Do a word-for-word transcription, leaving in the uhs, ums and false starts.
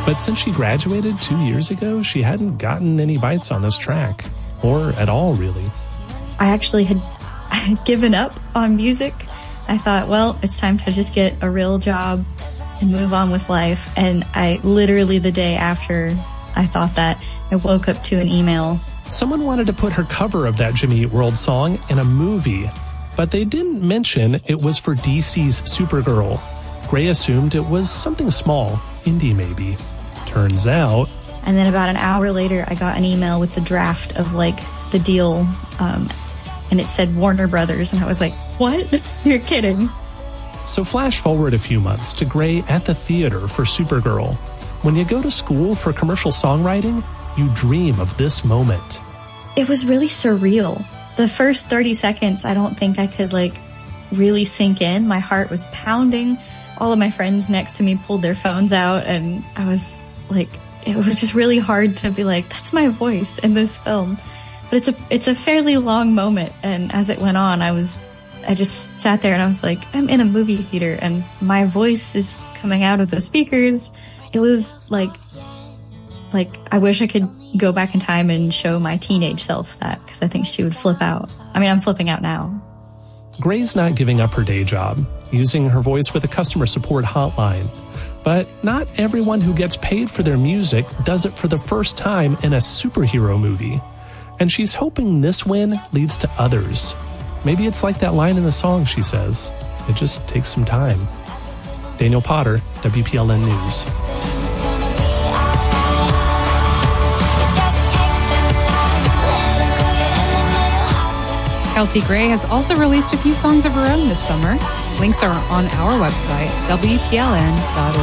But since she graduated two years ago, she hadn't gotten any bites on this track. Or at all, really. I actually had, I had given up on music. I thought, well, it's time to just get a real job and move on with life. And I literally, the day after I thought that, I woke up to an email. Someone wanted to put her cover of that Jimmy Eat World song in a movie, but they didn't mention it was for D C's Supergirl. Gray assumed it was something small, indie maybe. Turns out... And then about an hour later, I got an email with the draft of, like, the deal, um, and it said Warner Brothers, and I was like, what? You're kidding. So flash forward a few months to Gray at the theater for Supergirl. When you go to school for commercial songwriting, you dream of this moment. It was really surreal. The first thirty seconds, I don't think I could, like, really sink in. My heart was pounding. All of my friends next to me pulled their phones out, and I was, like, it was just really hard to be like, that's my voice in this film. But it's a it's a fairly long moment, and as it went on, I was, I just sat there and I was like, I'm in a movie theater, and my voice is coming out of the speakers. It was like, like I wish I could go back in time and show my teenage self that, because I think she would flip out. I mean, I'm flipping out now. Gray's not giving up her day job, using her voice with a customer support hotline. But not everyone who gets paid for their music does it for the first time in a superhero movie. And she's hoping this win leads to others. Maybe it's like that line in the song, she says. It just takes some time. Daniel Potter, W P L N News. Keltie Gray has also released a few songs of her own this summer. Links are on our website, W P L N dot org.